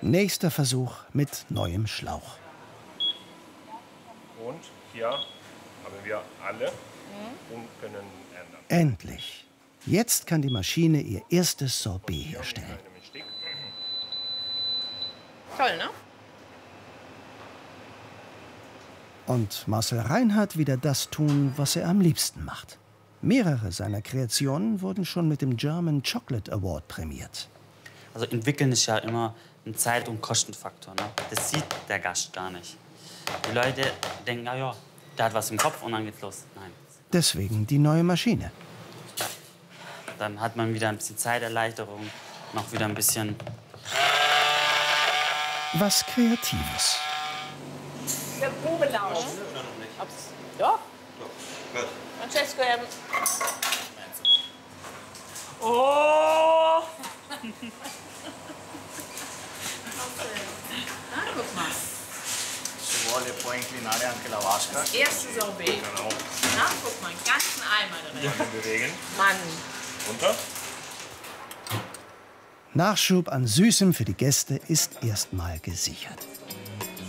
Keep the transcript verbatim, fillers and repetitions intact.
Nächster Versuch mit neuem Schlauch. Und hier haben wir alle und können ändern. Endlich. Jetzt kann die Maschine ihr erstes Sorbet herstellen. Toll, ne? Und Marcel Reinhardt wieder das tun, was er am liebsten macht. Mehrere seiner Kreationen wurden schon mit dem German Chocolate Award prämiert. Also entwickeln ist ja immer ein Zeit- und Kostenfaktor. Ne? Das sieht der Gast gar nicht. Die Leute denken, na ja, der hat was im Kopf und dann geht's los. Nein. Deswegen die neue Maschine. Dann hat man wieder ein bisschen Zeiterleichterung, noch wieder ein bisschen... Was Kreatives. Der Probelauf. Ja? Gut. Francesco, ähm... Oh! Na, guck mal. Ci vuole poi inclinare anche la vasca. Das erste Sorbet. Genau. Na, guck mal, einen ganzen Eimer drin. Bewegen. Mann. Runter. Nachschub an Süßem für die Gäste ist erstmal gesichert.